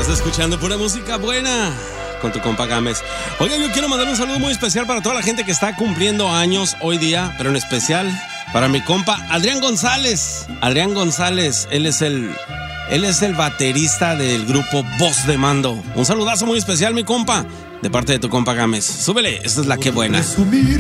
escuchando pura música buena con tu compa Gámez. Oigan, yo quiero mandar un saludo muy especial para toda la gente que está cumpliendo años hoy día, pero en especial para mi compa Adrián González. Adrián González, él es el baterista del grupo Voz de Mando. Un saludazo muy especial, mi compa, de parte de tu compa Gámez. Súbele, esta es la que buena.